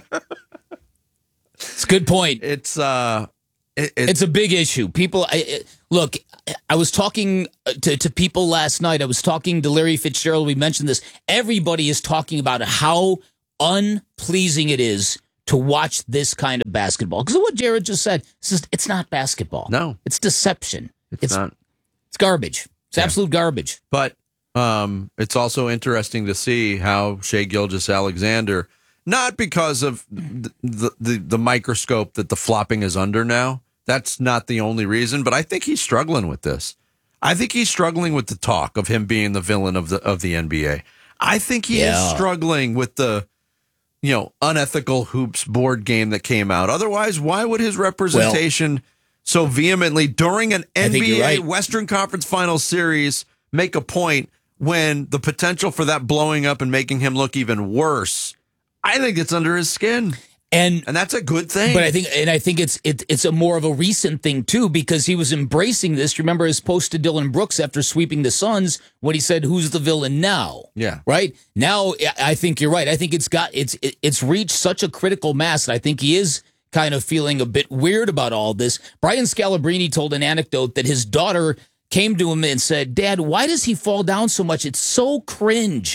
It's a good point. It's uh, it, it, It's a big issue. People, I, I- look, I was talking to, to people last night. I was talking to Larry Fitzgerald. We mentioned this. Everybody is talking about how unpleasing it is to watch this kind of basketball. Because of what Jared just said, it's, just, it's not basketball. No. It's deception. It's, It's not. It's garbage. It's Yeah. absolute garbage. But um, it's also interesting to see how Shai Gilgeous-Alexander, not because of the, the the the microscope that the flopping is under now. That's not the only reason, but I think he's struggling with this. I think he's struggling with the talk of him being the villain of the of the N B A. I think he Yeah. is struggling with the, you know, unethical hoops board game that came out. Otherwise, why would his representation so vehemently during an I think N B A you're right. Western Conference Finals series make a point when the potential for that blowing up and making him look even worse? I think it's under his skin. And and that's a good thing. But I think, and I think it's it, it's a more of a recent thing too, because he was embracing this. Remember his post to Dylan Brooks after sweeping the Suns when he said, "Who's the villain now?" Yeah. Right now, I think you're right. I think it's got it's it, it's reached such a critical mass that I think he is kind of feeling a bit weird about all this. Brian Scalabrine told an anecdote that his daughter came to him and said, "Dad, why does he fall down so much? It's so cringe."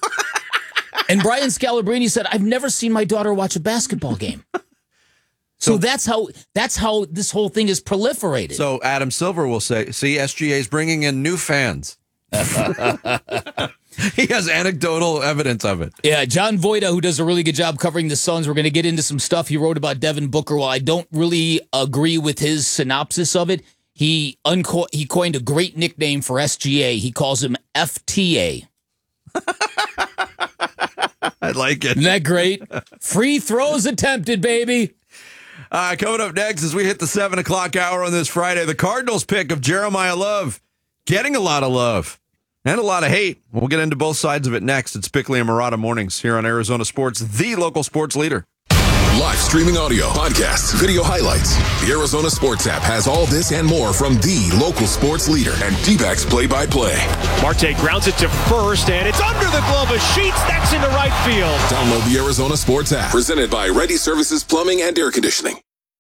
And Brian Scalabrine said, "I've never seen my daughter watch a basketball game." So, so that's how that's how this whole thing is proliferated. So Adam Silver will say, "See, S G A is bringing in new fans." He has anecdotal evidence of it. Yeah, John Voida, who does a really good job covering the Suns, we're going to get into some stuff he wrote about Devin Booker. While I don't really agree with his synopsis of it, he unco- he coined a great nickname for S G A. He calls him F T A. I like it. Isn't that great? Free throws attempted, baby. Uh, coming up next as we hit the seven o'clock hour on this Friday, the Cardinals pick of Jeremiah Love getting a lot of love and a lot of hate. We'll get into both sides of it next. It's Bickley and Murata Mornings here on Arizona Sports, the local sports leader. Live streaming audio, podcasts, video highlights. The Arizona Sports app has all this and more from the local sports leader and D-backs play-by-play. Marte grounds it to first, and it's under the glove of Sheets. That's into right field. Download the Arizona Sports app. Presented by Ready Services Plumbing and Air Conditioning.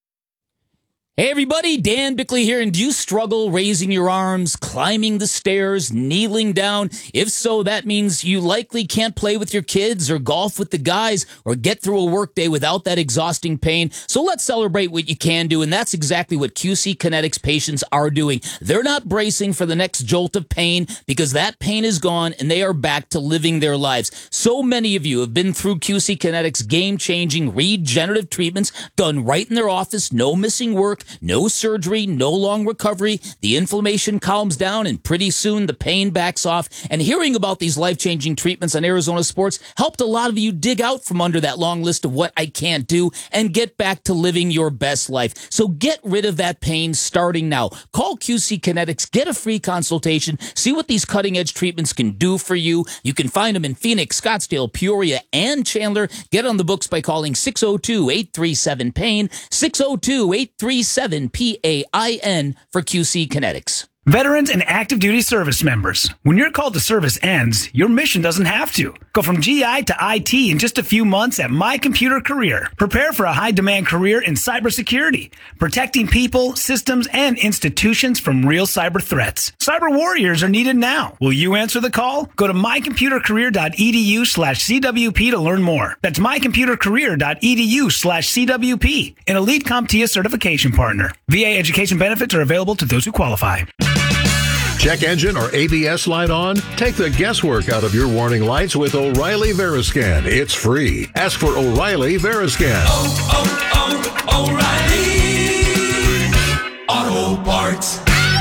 Hey everybody, Dan Bickley here, and do you struggle raising your arms, climbing the stairs, kneeling down? If so, that means you likely can't play with your kids or golf with the guys or get through a workday without that exhausting pain. So let's celebrate what you can do, and that's exactly what Q C Kinetics patients are doing. They're not bracing for the next jolt of pain because that pain is gone and they are back to living their lives. So many of you have been through Q C Kinetics game-changing regenerative treatments done right in their office, no missing work, no surgery, no long recovery. The inflammation calms down and pretty soon the pain backs off. And hearing about these life-changing treatments on Arizona Sports helped a lot of you dig out from under that long list of what I can't do and get back to living your best life. So get rid of that pain starting now. Call Q C Kinetics, get a free consultation, see what these cutting-edge treatments can do for you. You can find them in Phoenix, Scottsdale, Peoria, and Chandler. Get on the books by calling six oh two, eight three seven, pain, six oh two, eight three seven, P A I N for Q C Kinetics. Veterans and active duty service members, when your call to service ends, your mission doesn't have to. Go from G I to I T in just a few months at My Computer Career. Prepare for a high-demand career in cybersecurity, protecting people, systems, and institutions from real cyber threats. Cyber warriors are needed now. Will you answer the call? Go to mycomputercareer.edu slash CWP to learn more. That's mycomputercareer.edu slash CWP, an Elite CompTIA certification partner. V A education benefits are available to those who qualify. Check engine or A B S light on? Take the guesswork out of your warning lights with O'Reilly Veriscan. It's free. Ask for O'Reilly Veriscan. Oh, oh, oh, O'Reilly Auto Parts.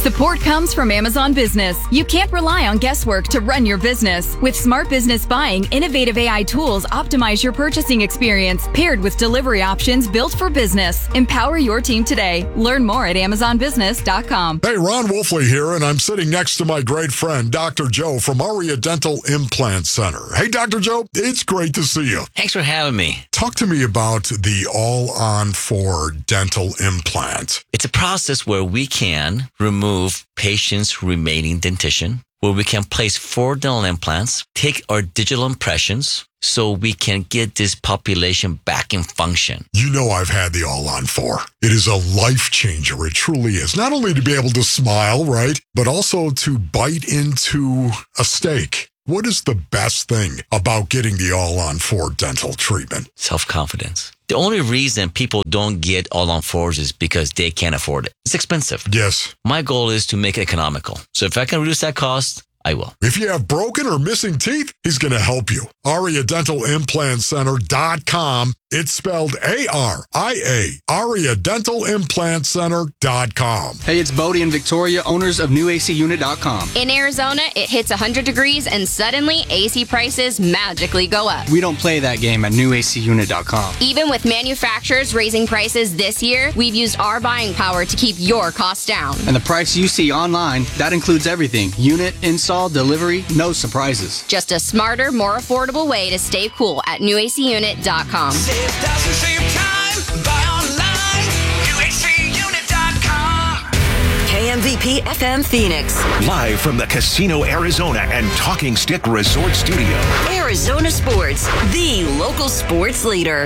Support comes from Amazon Business. You can't rely on guesswork to run your business. With Smart Business Buying, innovative A I tools optimize your purchasing experience, paired with delivery options built for business. Empower your team today. Learn more at amazon business dot com. Hey, Ron Wolfley here, and I'm sitting next to my great friend, Doctor Joe from Aria Dental Implant Center. Hey, Doctor Joe, it's great to see you. Thanks for having me. Talk to me about the All-On four dental implant. It's a process where we can remove patients' remaining dentition, where we can place four dental implants, take our digital impressions, so we can get this population back in function. You know I've had the All-On four. It is a life changer. It truly is. Not only to be able to smile, right, but also to bite into a steak. What is the best thing about getting the All-On four dental treatment? Self-confidence. The only reason people don't get All-On fours is because they can't afford it. It's expensive. Yes. My goal is to make it economical. So if I can reduce that cost, I will. If you have broken or missing teeth, he's going to help you. Aria Dental Implant Center dot com. It's spelled A R I A. Aria Dental Implant Center dot com. Hey, it's Bodie and Victoria, owners of new A C unit dot com. In Arizona, it hits one hundred degrees and suddenly A C prices magically go up. We don't play that game at new A C unit dot com. Even with manufacturers raising prices this year, we've used our buying power to keep your costs down. And the price you see online, that includes everything. Unit, install, delivery, no surprises. Just a smarter, more affordable way to stay cool at new A C unit dot com. Save thousands, save time. Buy online. new A C unit dot com. K M V P F M Phoenix. Live from the Casino Arizona and Talking Stick Resort Studio. Arizona Sports, the local sports leader.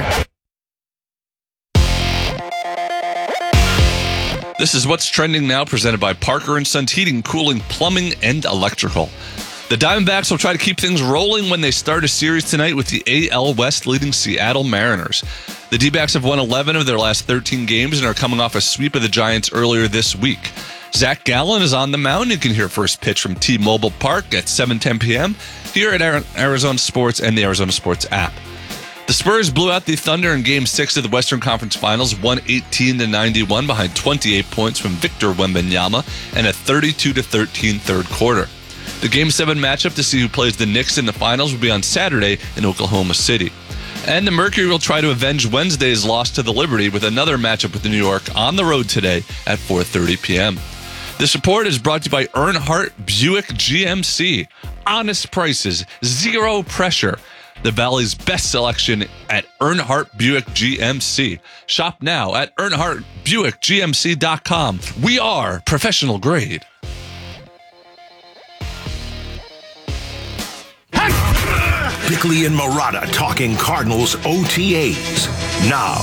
This is What's Trending Now, presented by Parker and Sons Heating, Cooling, Plumbing, and Electrical. The Diamondbacks will try to keep things rolling when they start a series tonight with the A L West leading Seattle Mariners. The D-backs have won eleven of their last thirteen games and are coming off a sweep of the Giants earlier this week. Zach Gallen is on the mound. You can hear first pitch from T-Mobile Park at seven ten p.m. here at Arizona Sports and the Arizona Sports app. The Spurs blew out the Thunder in Game six of the Western Conference Finals, one eighteen to ninety-one behind twenty-eight points from Victor Wembanyama and a thirty-two to thirteen third quarter. The Game seven matchup to see who plays the Knicks in the finals will be on Saturday in Oklahoma City. And the Mercury will try to avenge Wednesday's loss to the Liberty with another matchup with New York on the road today at four thirty p.m. This report is brought to you by Earnhardt Buick G M C. Honest prices, zero pressure. The Valley's best selection at Earnhardt Buick G M C. Shop now at Earnhardt Buick G M C dot com. We are professional grade. Bickley and Marotta talking Cardinals O T As now.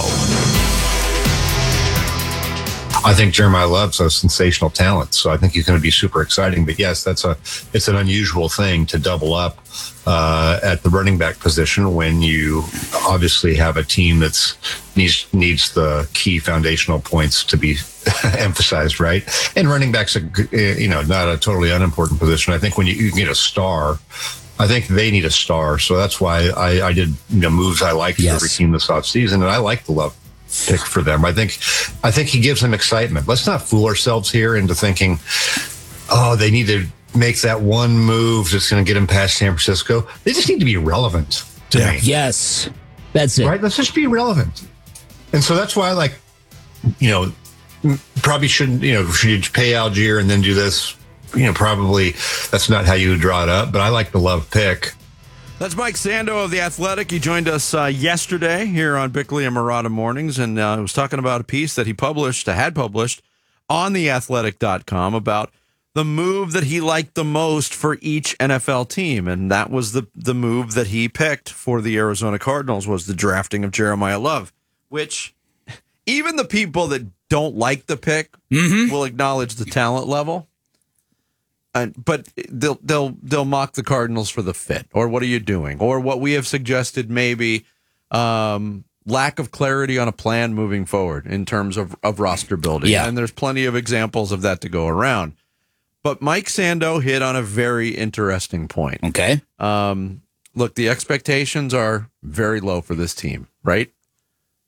I think Jeremiah Love's a sensational talent, so I think he's going to be super exciting. But yes, that's a it's an unusual thing to double up uh, at the running back position when you obviously have a team that's needs needs the key foundational points to be emphasized, right? And running back's a you know not a totally unimportant position. I think when you, you get a star. I think they need a star, so that's why I, I did you know, moves I liked yes. for every team this offseason, and I like the Love pick for them. I think, I think he gives them excitement. Let's not fool ourselves here into thinking, oh, they need to make that one move that's going to get them past San Francisco. They just need to be relevant to yeah. me. Yes, that's it. Right? Let's just be relevant. And so that's why I like, you know, probably shouldn't, you know, should you pay Algier and then do this? You know, probably that's not how you would draw it up, but I like the Love pick. That's Mike Sando of The Athletic. He joined us uh, yesterday here on Bickley and Marotta Mornings, and uh, was talking about a piece that he published, uh, had published on the athletic dot com about the move that he liked the most for each N F L team. And that was the, the move that he picked for the Arizona Cardinals was the drafting of Jeremiah Love, which even the people that don't like the pick mm-hmm. will acknowledge the talent level. Uh, but they'll they'll they'll mock the Cardinals for the fit, or what are you doing, or what we have suggested maybe um, lack of clarity on a plan moving forward in terms of, of roster building. Yeah. And there's plenty of examples of that to go around. But Mike Sando hit on a very interesting point.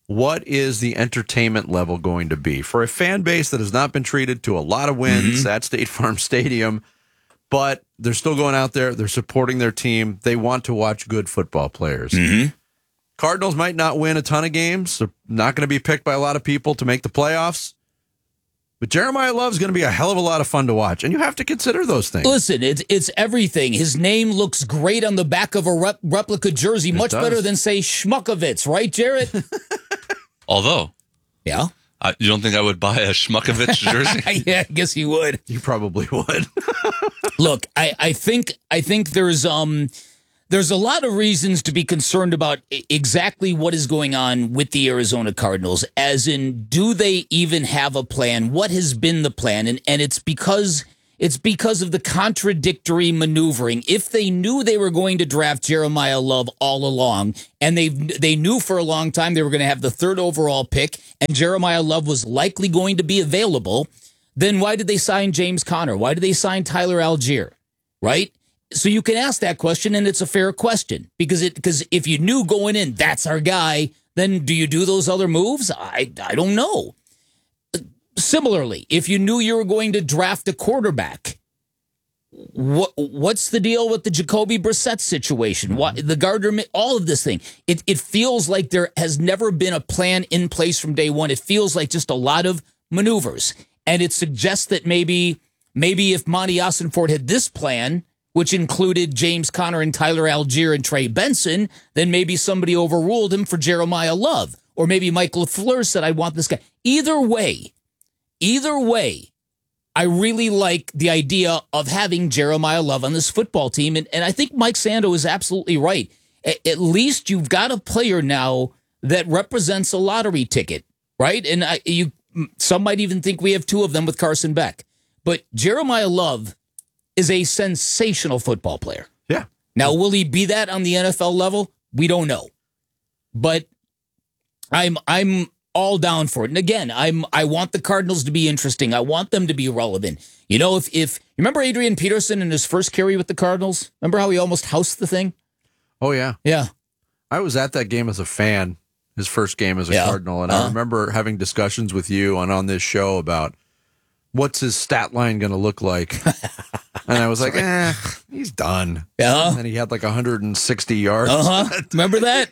what is the entertainment level going to be for a fan base that has not been treated to a lot of wins mm-hmm. at State Farm Stadium, but they're still going out there, they're supporting their team, they want to watch good football players. Mm-hmm. Cardinals might not win a ton of games, they're not going to be picked by a lot of people to make the playoffs, but Jeremiah Love is going to be a hell of a lot of fun to watch, and you have to consider those things. Listen, it's it's everything. His name looks great on the back of a rep- replica jersey, It much does. better than, say, Schmuckovitz, right, Jarrett? Although, yeah, uh, you don't think I would buy a Schmuckovitz jersey? Yeah, I guess you would. You probably would. Look, I, I think I think there's um there's a lot of reasons to be concerned about I- exactly what is going on with the Arizona Cardinals, as in, do they even have a plan? What has been the plan? And and it's because it's because of the contradictory maneuvering. If they knew they were going to draft Jeremiah Love all along, and they they knew for a long time they were going to have the third overall pick, and Jeremiah Love was likely going to be available, then why did they sign James Conner? Why did they sign Tyler Algier? Right? So you can ask that question, and it's a fair question, because it because if you knew going in that's our guy, then do you do those other moves? I I don't know. Similarly, if you knew you were going to draft a quarterback, what what's the deal with the Jacoby Brissett situation? What the Gardner, all of this thing? It it feels like there has never been a plan in place from day one. It feels like just a lot of maneuvers, and it suggests that maybe maybe if Monty Ossenfort had this plan, which included James Conner and Tyler Algier and Trey Benson, then maybe somebody overruled him for Jeremiah Love, or maybe Mike LaFleur said, "I want this guy." Either way. Either way, I really like the idea of having Jeremiah Love on this football team. And, and I think Mike Sando is absolutely right. A- at least you've got a player now that represents a lottery ticket, right? And I, you, some might even think we have two of them with Carson Beck. But Jeremiah Love is a sensational football player. Yeah. Now, will he be that on the N F L level? We don't know. But I'm I'm all down for it. And again, I'm I want the Cardinals to be interesting. I want them to be relevant. You know, if if you remember Adrian Peterson in his first carry with the Cardinals, remember how he almost housed the thing? Oh yeah. Yeah. I was at that game as a fan, his first game as a Yeah. Cardinal, and Uh-huh. I remember having discussions with you on on this show about what's his stat line going to look like. And I was like, eh, he's done. Yeah. And he had like one hundred sixty yards. Uh-huh. Remember that?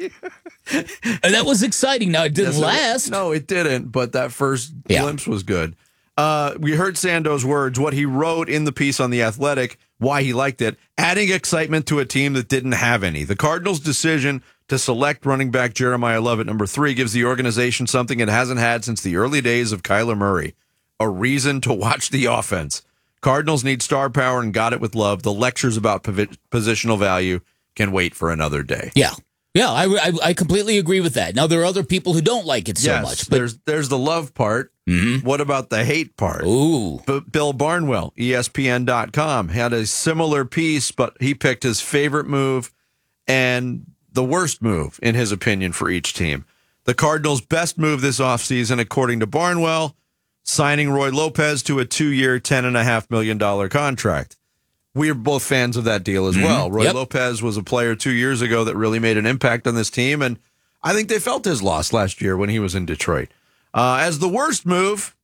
And that was exciting. Now, it didn't Yes, it- last. No, it didn't, but that first Yeah. glimpse was good. Uh, we heard Sando's words, what he wrote in the piece on The Athletic, why he liked it, adding excitement to a team that didn't have any. The Cardinals' decision to select running back Jeremiah Love at number three gives the organization something it hasn't had since the early days of Kyler Murray, a reason to watch the offense. Cardinals need star power and got it with Love. The lectures about povi- positional value can wait for another day. Yeah. Yeah, I, I, I completely agree with that. Now, there are other people who don't like it so yes, much. But there's there's the love part. Mhm. What about the hate part? Ooh. B- Bill Barnwell, E S P N dot com, had a similar piece, but he picked his favorite move and the worst move, in his opinion, for each team. The Cardinals' best move this offseason, according to Barnwell, signing Roy Lopez to a two-year, ten point five million dollars contract. We are both fans of that deal as Mhm. well. Roy Yep. Lopez was a player two years ago that really made an impact on this team, and I think they felt his loss last year when he was in Detroit. Uh, as the worst move,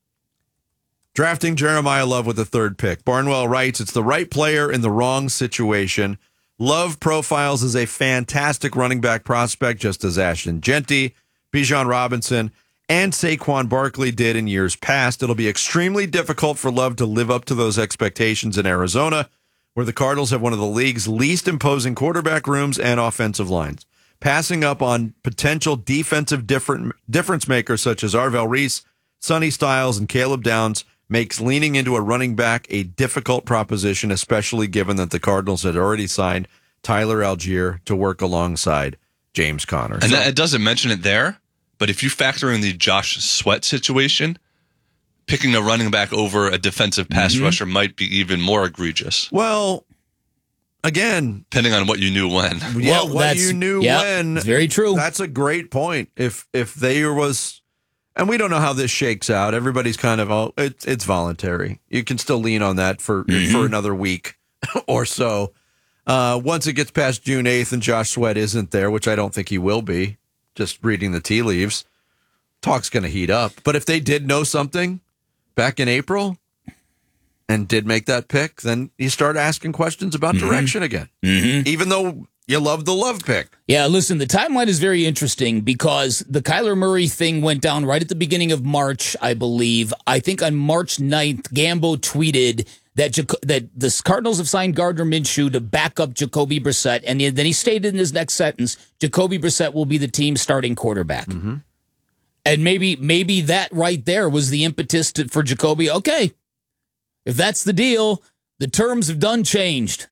drafting Jeremiah Love with the third pick. Barnwell writes, it's the right player in the wrong situation. Love profiles as a fantastic running back prospect, just as Ashton Genty, Bijan Robinson, and Saquon Barkley did in years past. It'll be extremely difficult for Love to live up to those expectations in Arizona, where the Cardinals have one of the league's least imposing quarterback rooms and offensive lines. Passing up on potential defensive different, difference makers such as Arvell Reese, Sonny Styles, and Caleb Downs makes leaning into a running back a difficult proposition, especially given that the Cardinals had already signed Tyler Algier to work alongside James Conner. And So- that, it doesn't mention it there, but if you factor in the Josh Sweat situation, picking a running back over a defensive pass Mhm. rusher might be even more egregious. Well, again, depending on what you knew when. yeah, Well, what that's- you knew yeah, when. it's very true. That's a great point. If if there was, and we don't know how this shakes out. Everybody's kind of, oh, it's it's voluntary. You can still lean on that for Mhm. for another week or so. Uh, once it gets past June eighth and Josh Sweat isn't there, which I don't think he will be, just reading the tea leaves. Talk's going to heat up. But if they did know something back in April and did make that pick, then you start asking questions about Mm-hmm. direction again. Mm-hmm. Even though you love the Love pick. Yeah, listen, the timeline is very interesting because the Kyler Murray thing went down right at the beginning of March, I believe. I think on March ninth, Gambo tweeted that Jac- that the Cardinals have signed Gardner Minshew to back up Jacoby Brissett, and then he stated in his next sentence, Jacoby Brissett will be the team's starting quarterback. Mm-hmm. And maybe maybe that right there was the impetus to, for Jacoby. Okay, if that's the deal, the terms have done changed.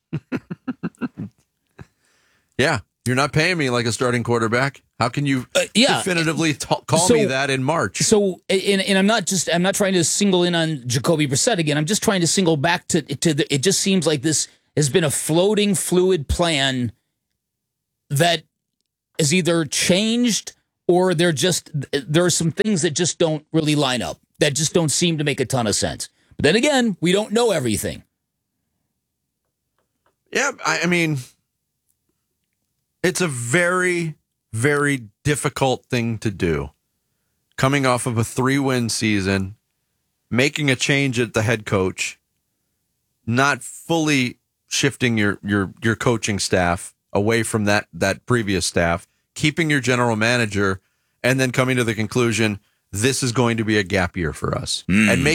Yeah, you're not paying me like a starting quarterback. How can you uh, yeah. definitively t- call So- me that in March? So, and, and I'm not just I'm not trying to single in on Jacoby Brissett again. I'm just trying to single back to to the. It just seems like this has been a floating, fluid plan that is either changed or they're just there are some things that just don't really line up. That just don't seem to make a ton of sense. But then again, we don't know everything. Yeah, I, I mean, it's a very, very difficult thing to do. Coming off of a three-win season, making a change at the head coach, not fully shifting your your your coaching staff away from that that previous staff, keeping your general manager, and then coming to the conclusion this is going to be a gap year for us, Mm. and making